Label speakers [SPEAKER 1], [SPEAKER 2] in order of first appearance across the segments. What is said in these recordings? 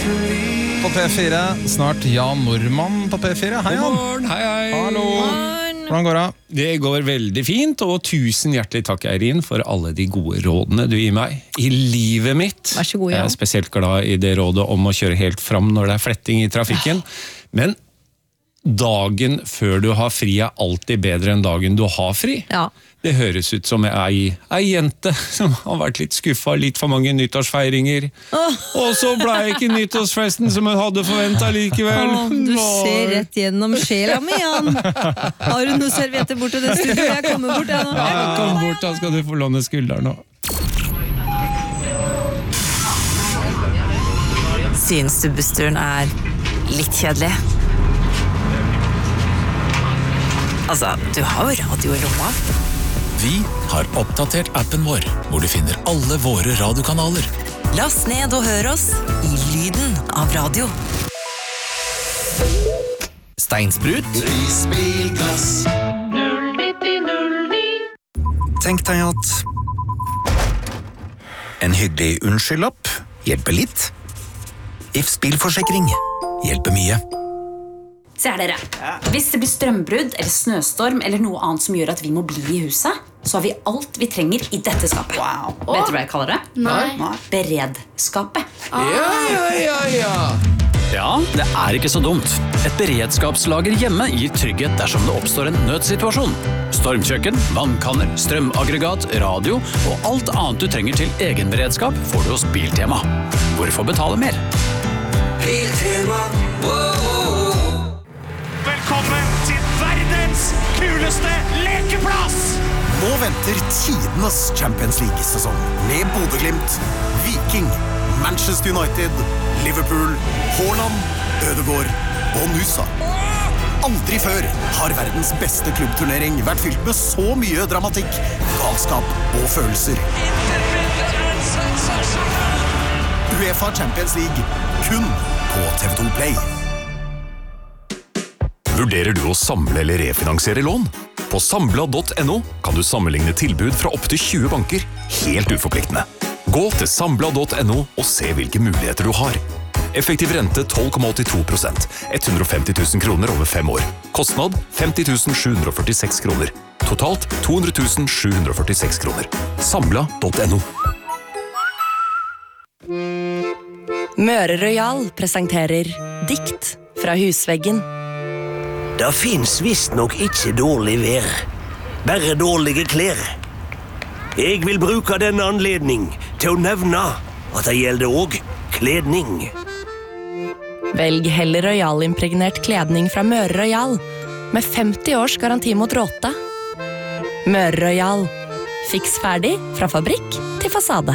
[SPEAKER 1] På P4, snart Jan Normann på P4. Hei Jan.
[SPEAKER 2] God morgen, hei.
[SPEAKER 1] Hallo. Hvordan går det?
[SPEAKER 2] Det går veldig fint, og tusen hjertelig takk, Eirin, for alle de gode rådene du gir meg i livet mitt.
[SPEAKER 3] Vær så god, Jan.
[SPEAKER 2] Jeg spesielt glad i det rådet om å kjøre helt fram når det er fletting i trafikken. Men dagen før du har fri er alltid bedre enn dagen du har fri.
[SPEAKER 3] Ja.
[SPEAKER 2] Det høres ut som ei jente som har vært litt skuffet, litt for mange nyttårsfeiringer. Og så ble ikke nyttårsfesten som hun hadde forventet likevel.
[SPEAKER 3] Du ser rett gjennom sjela mi, Jan. Har du noe servietter bort til det studioet? Jeg kommer bort, jeg nå.
[SPEAKER 2] Ja, kom bort, da skal du få låne skulderen nå.
[SPEAKER 4] Synes du bussturen er litt kjedelig? Altså, du har jo radio i lomma.
[SPEAKER 5] Vi har oppdatert appen vår, hvor du finner alle våre radiokanaler.
[SPEAKER 4] Last ned og hør oss i lyden av radio.
[SPEAKER 5] Steinsprut. Prisbilglass.
[SPEAKER 6] 09009. Tenk deg at en hyggelig unnskyldlapp hjelper litt. If bilforsikring hjelper mye.
[SPEAKER 7] Se her dere. Hvis det blir strømbrudd eller snøstorm eller noe annet som gjør at vi må bli i huset, så har vi alt vi trenger i dette skapet. Wow. Vet du hva jeg kaller det?
[SPEAKER 8] Nei.
[SPEAKER 7] Beredskapet.
[SPEAKER 9] Ja, det er ikke så dumt. Et beredskapslager hjemme gir trygghet dersom det oppstår en nødsituasjon. Stormkjøkken, vannkanner, strømaggregat, radio og alt annet du trenger til egen beredskap får du hos Biltema. Hvorfor betale mer?
[SPEAKER 10] Biltema, Velkommen til verdens kuleste lekeplass!
[SPEAKER 6] Nå venter tidenes Champions League-sesong med Bodø/Glimt, Viking, Manchester United, Liverpool, Haaland, Ødegaard og Nusa. Aldri før har verdens beste klubbturnering vært fylt med så mye dramatikk, galskap og følelser. UEFA Champions League, kun på TV2 Play.
[SPEAKER 5] Vurderer du å samle eller refinansiere lån? På Sambla.no kan du sammenligne tilbud fra opp til 20 banker, helt uforpliktende. Gå til Sambla.no og se hvilke muligheter du har. Effektiv rente 12,82%, 150 000 kroner over 5 år. Kostnad 50 746 kroner. Totalt 200 746 kroner. Sambla.no.
[SPEAKER 4] Møre Royal presenterer Dikt fra husveggen.
[SPEAKER 11] Det finnes visst nok ikke dårlig vær, bare dårlige klær. Jeg vil bruke denne anledning til å nevne at det gjelder også kledning.
[SPEAKER 4] Velg heller Royal-impregnert kledning fra Møre Royal, med 50 års garanti mot råte. Møre Royal. Fiks ferdig fra fabrikk til fasade.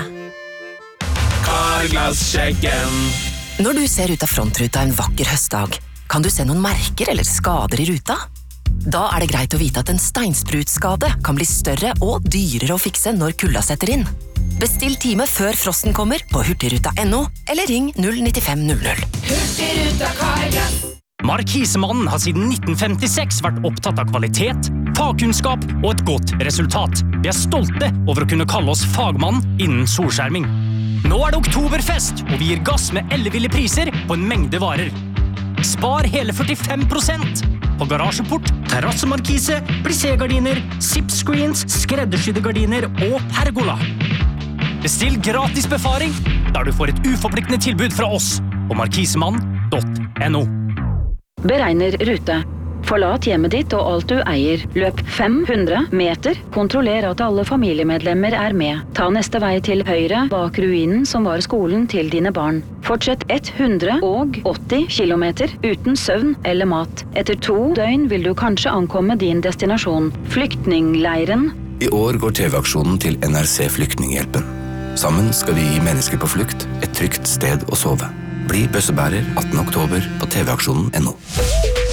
[SPEAKER 2] Carglass-sjekken.
[SPEAKER 4] Når du ser ut av frontruta en vakker høstdag, kan du se noen merker eller skader i ruta? Da er det greit å vite at en steinsprutskade kan bli større og dyrere å fikse når kulda setter inn. Bestill time før frosten kommer på hurtigruta.no, eller ring 09500.
[SPEAKER 10] Hurtigruta Carglass.
[SPEAKER 9] Markisemannen har siden 1956 vært opptatt av kvalitet, fagkunnskap og et godt resultat. Vi er stolte over å kunne kalle oss fagmann innen solskjerming. Nå er det oktoberfest, og vi gir gass med elleville priser på en mengde varer. Spar hele 45% på garasjeport, terrassemarkise, plissé-gardiner, zip-screens, skreddersydde gardiner og pergola. Bestill gratis befaring, der du får et uforpliktende tilbud fra oss på markisemannen.no.
[SPEAKER 12] Beregner rute. Forlat hjemmet ditt og alt du eier. Løp 500 meter. Kontroller at alle familiemedlemmer er med. Ta neste vei til høyre bak ruinen som var skolen til dine barn. Fortsett 180 kilometer uten søvn eller mat. Etter 2 døgn vil du kanskje ankomme din destinasjon. Flyktningleiren.
[SPEAKER 6] I år går TV-aksjonen til NRC Flyktninghjelpen. Sammen skal vi gi mennesker på flukt et trygt sted å sove. Bli bøssebærer 18. oktober på tvaksjonen.no.